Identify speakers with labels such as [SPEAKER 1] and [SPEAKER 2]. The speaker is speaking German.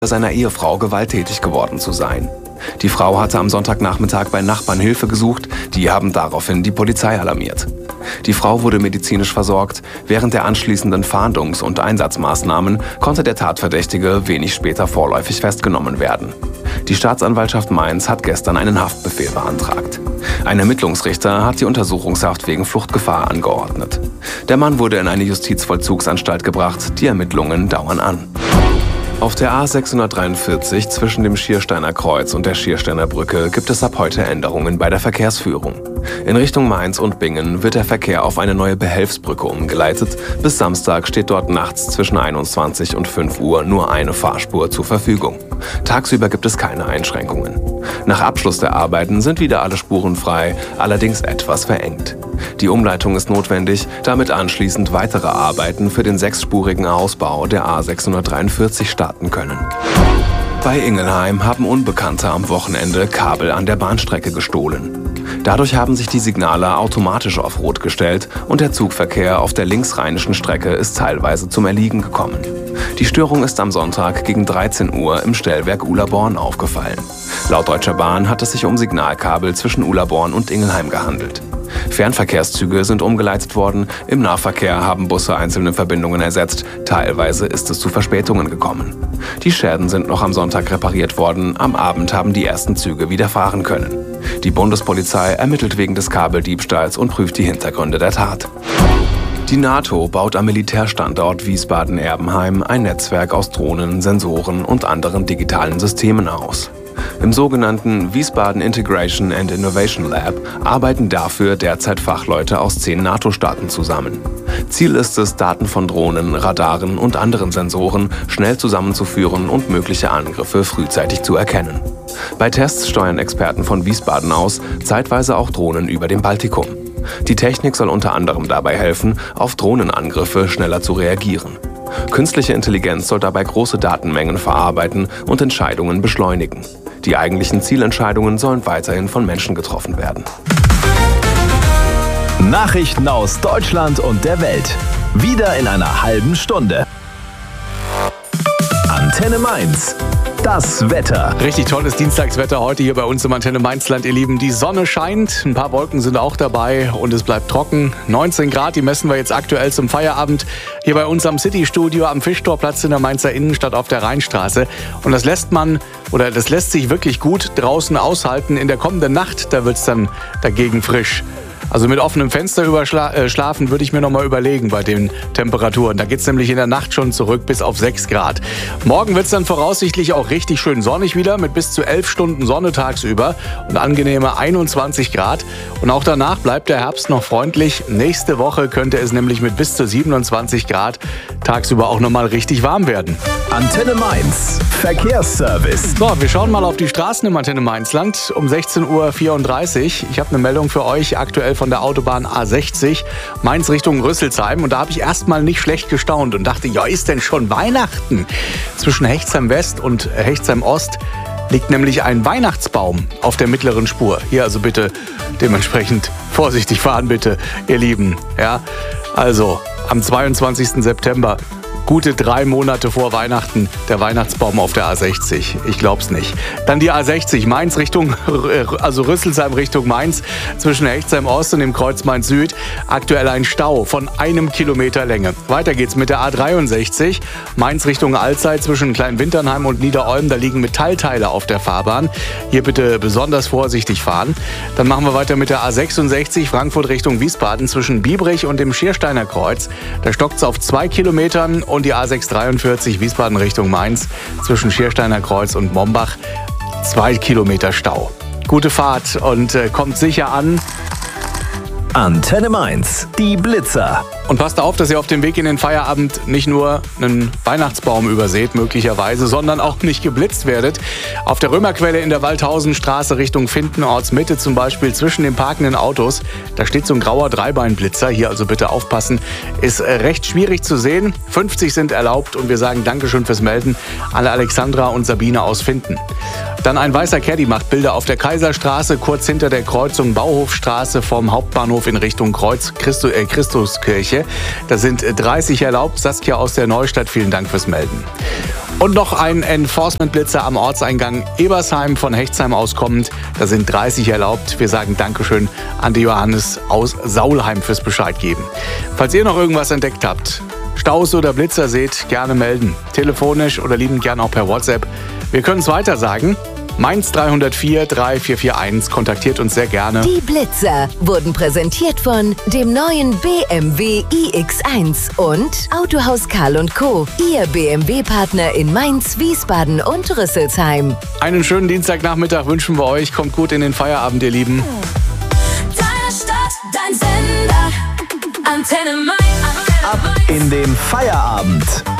[SPEAKER 1] seiner Ehefrau gewalttätig geworden zu sein. Die Frau hatte am Sonntagnachmittag bei Nachbarn Hilfe gesucht, die haben daraufhin die Polizei alarmiert. Die Frau wurde medizinisch versorgt. Während der anschließenden Fahndungs- und Einsatzmaßnahmen konnte der Tatverdächtige wenig später vorläufig festgenommen werden. Die Staatsanwaltschaft Mainz hat gestern einen Haftbefehl beantragt. Ein Ermittlungsrichter hat die Untersuchungshaft wegen Fluchtgefahr angeordnet. Der Mann wurde in eine Justizvollzugsanstalt gebracht. Die Ermittlungen dauern an. Auf der A643 zwischen dem Schiersteiner Kreuz und der Schiersteiner Brücke gibt es ab heute Änderungen bei der Verkehrsführung. In Richtung Mainz und Bingen wird der Verkehr auf eine neue Behelfsbrücke umgeleitet. Bis Samstag steht dort nachts zwischen 21 und 5 Uhr nur eine Fahrspur zur Verfügung. Tagsüber gibt es keine Einschränkungen. Nach Abschluss der Arbeiten sind wieder alle Spuren frei, allerdings etwas verengt. Die Umleitung ist notwendig, damit anschließend weitere Arbeiten für den 6-spurigen Ausbau der A643 starten können. Bei Ingelheim haben Unbekannte am Wochenende Kabel an der Bahnstrecke gestohlen. Dadurch haben sich die Signale automatisch auf Rot gestellt und der Zugverkehr auf der linksrheinischen Strecke ist teilweise zum Erliegen gekommen. Die Störung ist am Sonntag gegen 13 Uhr im Stellwerk Uhlaborn aufgefallen. Laut Deutscher Bahn hat es sich um Signalkabel zwischen Uhlaborn und Ingelheim gehandelt. Fernverkehrszüge sind umgeleitet worden, im Nahverkehr haben Busse einzelne Verbindungen ersetzt, teilweise ist es zu Verspätungen gekommen. Die Schäden sind noch am Sonntag repariert worden, am Abend haben die ersten Züge wieder fahren können. Die Bundespolizei ermittelt wegen des Kabeldiebstahls und prüft die Hintergründe der Tat. Die NATO baut am Militärstandort Wiesbaden-Erbenheim ein Netzwerk aus Drohnen, Sensoren und anderen digitalen Systemen aus. Im sogenannten Wiesbaden Integration and Innovation Lab arbeiten dafür derzeit Fachleute aus 10 NATO-Staaten zusammen. Ziel ist es, Daten von Drohnen, Radaren und anderen Sensoren schnell zusammenzuführen und mögliche Angriffe frühzeitig zu erkennen. Bei Tests steuern Experten von Wiesbaden aus zeitweise auch Drohnen über dem Baltikum. Die Technik soll unter anderem dabei helfen, auf Drohnenangriffe schneller zu reagieren. Künstliche Intelligenz soll dabei große Datenmengen verarbeiten und Entscheidungen beschleunigen. Die eigentlichen Zielentscheidungen sollen weiterhin von Menschen getroffen werden.
[SPEAKER 2] Nachrichten aus Deutschland und der Welt. Wieder in einer halben Stunde. Antenne Mainz. Das Wetter.
[SPEAKER 3] Richtig tolles Dienstagswetter heute hier bei uns im Antenne Mainzland, ihr Lieben. Die Sonne scheint, ein paar Wolken sind auch dabei und es bleibt trocken. 19 Grad, die messen wir jetzt aktuell zum Feierabend hier bei uns am City-Studio am Fischtorplatz in der Mainzer Innenstadt auf der Rheinstraße. Und das lässt sich wirklich gut draußen aushalten. In der kommenden Nacht, da wird es dann dagegen frisch. Also mit offenem Fenster schlafen würde ich mir noch mal überlegen bei den Temperaturen. Da geht es nämlich in der Nacht schon zurück bis auf 6 Grad. Morgen wird es dann voraussichtlich auch richtig schön sonnig wieder mit bis zu 11 Stunden Sonne tagsüber und angenehme 21 Grad. Und auch danach bleibt der Herbst noch freundlich. Nächste Woche könnte es nämlich mit bis zu 27 Grad tagsüber auch noch mal richtig warm werden.
[SPEAKER 2] Antenne Mainz. Verkehrsservice.
[SPEAKER 3] So, wir schauen mal auf die Straßen im Antenne Mainzland um 16:34 Uhr. Ich habe eine Meldung für euch aktuell von der Autobahn A60 Mainz Richtung Rüsselsheim. Und da habe ich erstmal nicht schlecht gestaunt und dachte, ja, ist denn schon Weihnachten? Zwischen Hechtsheim West und Hechtsheim Ost liegt nämlich ein Weihnachtsbaum auf der mittleren Spur. Hier also bitte dementsprechend vorsichtig fahren, bitte, ihr Lieben. Ja, also am 22. September. Gute 3 Monate vor Weihnachten, der Weihnachtsbaum auf der A60. Ich glaub's nicht. Dann die A60, Mainz Richtung, also Rüsselsheim Richtung Mainz, zwischen Hechtsheim Ost und dem Kreuz Mainz Süd. Aktuell ein Stau von 1 Kilometer Länge. Weiter geht's mit der A63, Mainz Richtung Alzey zwischen Kleinwinternheim und Niederolm. Da liegen Metallteile auf der Fahrbahn. Hier bitte besonders vorsichtig fahren. Dann machen wir weiter mit der A66, Frankfurt Richtung Wiesbaden zwischen Biebrich und dem Schiersteiner Kreuz. Da stockt's auf 2 Kilometern. Und die A643 Wiesbaden Richtung Mainz zwischen Schiersteiner Kreuz und Mombach 2 Kilometer Stau. Gute Fahrt und kommt sicher an.
[SPEAKER 2] Antenne Mainz, die Blitzer.
[SPEAKER 3] Und passt auf, dass ihr auf dem Weg in den Feierabend nicht nur einen Weihnachtsbaum überseht, möglicherweise, sondern auch nicht geblitzt werdet. Auf der Römerquelle in der Waldhausenstraße Richtung Findenortsmitte zum Beispiel zwischen den parkenden Autos, da steht so ein grauer Dreibeinblitzer. Hier also bitte aufpassen. Ist recht schwierig zu sehen. 50 sind erlaubt und wir sagen Dankeschön fürs Melden an Alexandra und Sabine aus Finden. Dann ein weißer Caddy macht Bilder auf der Kaiserstraße, kurz hinter der Kreuzung Bauhofstraße vom Hauptbahnhof in Richtung Christuskirche. Da sind 30 erlaubt. Saskia aus der Neustadt, vielen Dank fürs Melden. Und noch ein Enforcement-Blitzer am Ortseingang Ebersheim von Hechtsheim aus kommend. Da sind 30 erlaubt. Wir sagen Dankeschön an die Johannes aus Saulheim fürs Bescheid geben. Falls ihr noch irgendwas entdeckt habt, Staus oder Blitzer seht, gerne melden. Telefonisch oder liebend gern auch per WhatsApp. Wir können es weiter sagen. Mainz 304 3441 kontaktiert uns sehr gerne.
[SPEAKER 4] Die Blitzer wurden präsentiert von dem neuen BMW iX1 und Autohaus Karl & Co., Ihr BMW-Partner in Mainz, Wiesbaden und Rüsselsheim.
[SPEAKER 3] Einen schönen Dienstagnachmittag wünschen wir euch. Kommt gut in den Feierabend, ihr Lieben.
[SPEAKER 5] Deine Stadt, dein Sender, Antenne Mainz.
[SPEAKER 2] Ab in den Feierabend.